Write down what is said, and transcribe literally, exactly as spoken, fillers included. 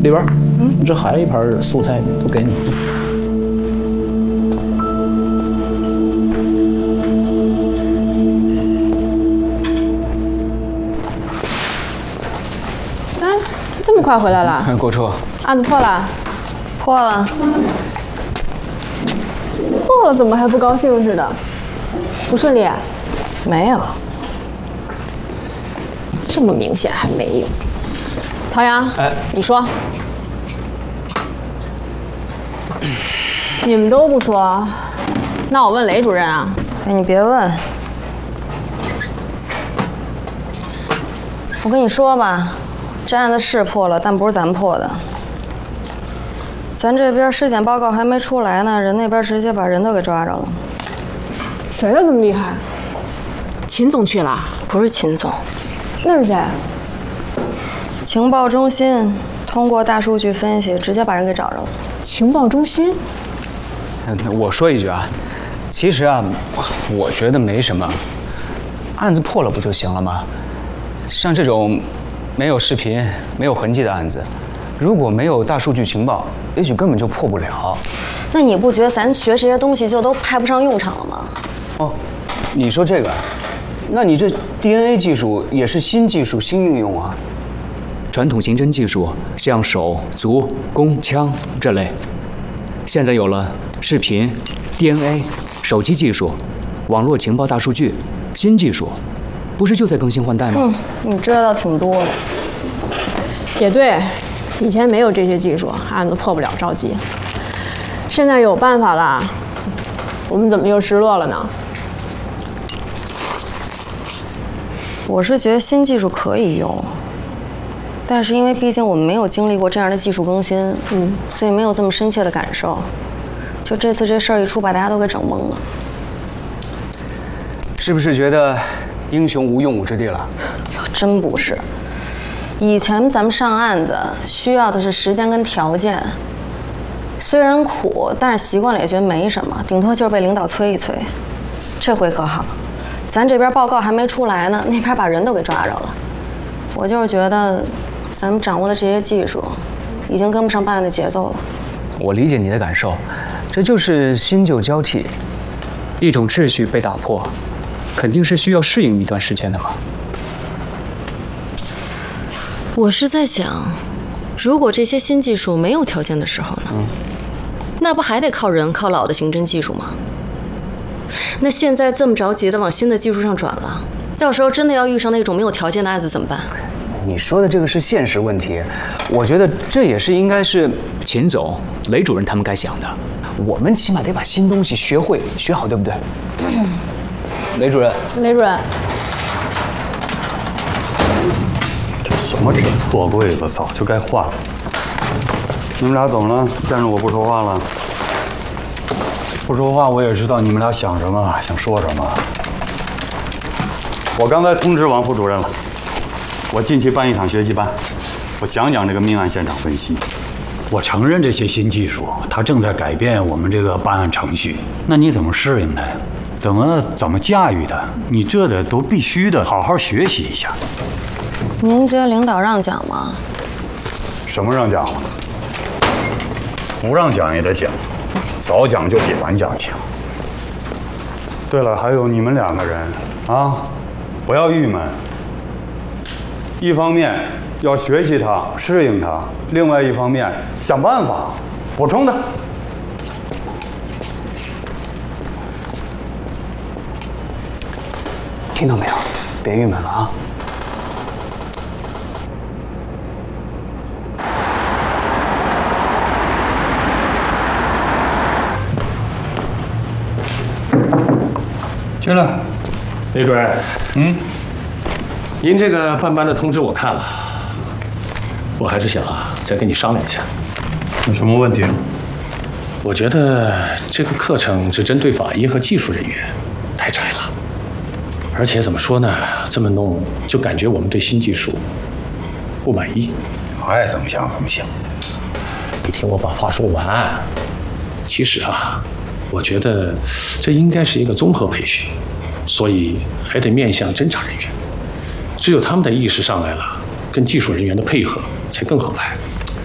里边，嗯，这还有一盘素菜，都给你。 哎，这么快回来了？ 哎，郭初， 案子破了？ 破了。 破了，怎么还不高兴似的？不顺利？ 没有。 这么明显还没有。曹阳，哎，你说。你们都不说，那我问雷主任啊。 哎，你别问。我跟你说吧，这案子是破了，但不是咱们破的。咱这边尸检报告还没出来呢，人那边直接把人都给抓着了。 谁呀，这么厉害？秦总去了？ 不是秦总， 那是谁？ 情报中心通过大数据分析，直接把人给找着了。 情报中心？ 我说一句啊，其实啊，我觉得没什么，案子破了不就行了吗？像这种没有视频、没有痕迹的案子，如果没有大数据情报，也许根本就破不了。 那你不觉得咱学这些东西就都派不上用场了吗？ 哦，你说这个，那你这 D N A 技术也是新技术、新运用啊。传统刑侦技术像手、足、弓、枪这类，现在有了视频、D N A、手机技术、网络情报大数据，新技术，不是就在更新换代吗？ 嗯，你知道挺多的。 也对，以前没有这些技术，案子破不了着急。现在有办法了，我们怎么又失落了呢？ 我是觉得新技术可以用，但是因为毕竟我们没有经历过这样的技术更新，嗯，所以没有这么深切的感受。就这次这事儿一出，把大家都给整懵了。 是不是觉得英雄无用武之地了？ 真不是。以前咱们上案子需要的是时间跟条件，虽然苦，但是习惯了也觉得没什么，顶多就是被领导催一催。这回可好，咱这边报告还没出来呢，那边把人都给抓着了。我就是觉得，咱们掌握的这些技术，已经跟不上办案的节奏了。 我理解你的感受，这就是新旧交替，一种秩序被打破，肯定是需要适应一段时间的嘛。 我是在想，如果这些新技术没有条件的时候呢？嗯，那不还得靠人、靠老的刑侦技术吗？那现在这么着急的往新的技术上转了，到时候真的要遇上那种没有条件的案子怎么办？ 你说的这个是现实问题，我觉得这也是应该是秦总、雷主任他们该想的。我们起码得把新东西学会、学好，对不对？雷主任， 雷主任， 这什么这破柜子，早就该换了。你们俩怎么了？见着我不说话了？不说话，我也知道你们俩想什么，想说什么。我刚才通知王副主任了。我近期办一场学习班，我讲讲这个命案现场分析。我承认这些新技术，它正在改变我们这个办案程序。那你怎么适应它呀？怎么怎么驾驭它？你这得都必须的好好学习一下。 您觉得领导让讲吗？ 什么让讲了？不让讲也得讲，早讲就比晚讲强。对了，还有你们两个人啊，不要郁闷。一方面要学习它、适应它，另外一方面想办法补充它。 听到没有？别郁闷了啊！ 进来， 雷主任。 嗯。 您这个办班的通知我看了，我还是想再跟你商量一下。 有什么问题？ 我觉得这个课程只针对法医和技术人员，太窄了。而且怎么说呢，这么弄就感觉我们对新技术不满意。 爱怎么想怎么想。 你听我把话说完。其实啊，我觉得这应该是一个综合培训，所以还得面向侦查人员。只有他们的意识上来了，跟技术人员的配合才更合拍。